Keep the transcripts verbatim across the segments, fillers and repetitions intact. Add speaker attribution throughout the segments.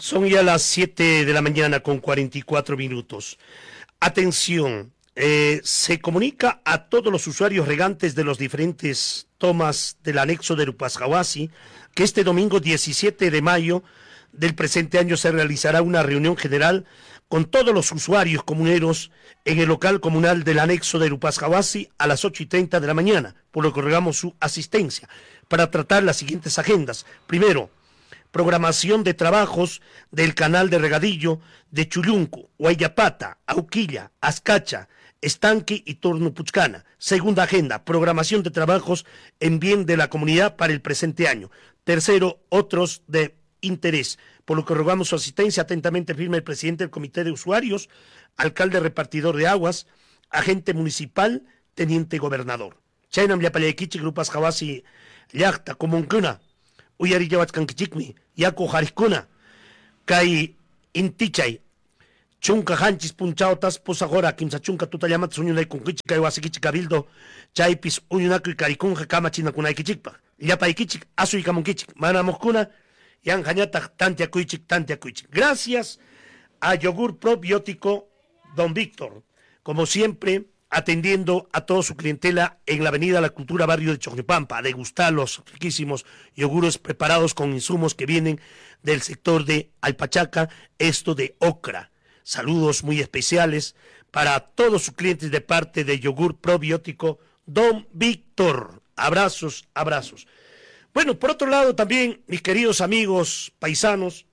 Speaker 1: Son ya las siete de la mañana con cuarenta y cuatro minutos. Atención, eh, se comunica a todos los usuarios regantes de los diferentes tomas del anexo de Rupascahuasi que este domingo diecisiete de mayo del presente año se realizará una reunión general con todos los usuarios comuneros en el local comunal del anexo de Rupascahuasi a las ocho y treinta de la mañana, por lo que rogamos su asistencia para tratar las siguientes agendas. Primero, programación de trabajos del canal de regadillo de Chulluncu, Huayapata, Auquilla, Azcacha, Estanque y Tornupuchcana. Segunda agenda, programación de trabajos en bien de la comunidad para el presente año. Tercero, otros de interés, por lo que rogamos su asistencia. Atentamente firma el presidente del Comité de Usuarios, alcalde repartidor de aguas, agente municipal, teniente gobernador. Chaynam Yapalequichi, Grupas Jawasi, Llacta, Comuncuna, Uyari Yahuatcanquichicmi, Yaco Jaricuna, Kai Intichay, Chunca Hanchis Punchautas, Posagora, Kimsa Chunca, Tutayamat, Suñunay Kunkichi, Kai Wasikichi Cabildo, Chaipis, Uyunaku y Caricunja, Kamachina Kunaikichikpa, Yapaikichik, Asu y Kamunkichik, Mana Moscuna, Yan Hañata, Tantia Kuichik, Tantia Kuichik. Gracias a Yogur Probiótico Don Víctor, como siempre, atendiendo a toda su clientela en la avenida La Cultura, barrio de Chocnipampa, a degustar los riquísimos yogures preparados con insumos que vienen del sector de Alpachaca, esto de Ocra. Saludos muy especiales para todos sus clientes de parte de Yogur Probiótico Don Víctor. Abrazos, abrazos. Bueno, por otro lado también, mis queridos amigos paisanos,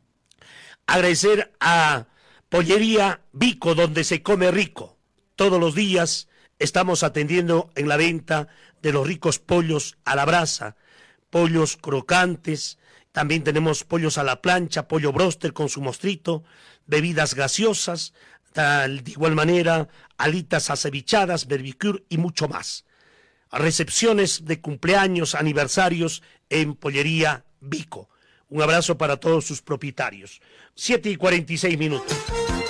Speaker 1: agradecer a Pollería Vico, donde se come rico. Todos los días estamos atendiendo en la venta de los ricos pollos a la brasa, pollos crocantes, también tenemos pollos a la plancha, pollo bróster con su mostrito, bebidas gaseosas, de igual manera alitas acevichadas, barbecue y mucho más. Recepciones de cumpleaños, aniversarios en Pollería Vico. Un abrazo para todos sus propietarios. siete y cuarenta y seis minutos.